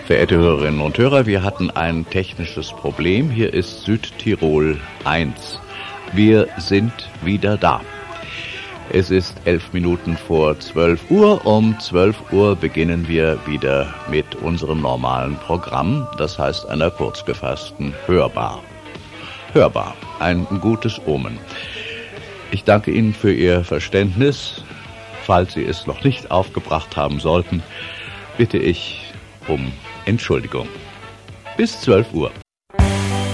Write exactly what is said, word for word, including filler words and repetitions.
Verehrte Hörerinnen und Hörer, wir hatten ein technisches Problem. Hier ist Südtirol eins. Wir sind wieder da. Es ist elf Minuten vor zwölf Uhr. Um zwölf Uhr beginnen wir wieder mit unserem normalen Programm, das heißt einer kurzgefassten Hörbar. Hörbar, ein gutes Omen. Ich danke Ihnen für Ihr Verständnis. Falls Sie es noch nicht aufgebracht haben sollten, bitte ich um Entschuldigung. Bis zwölf Uhr.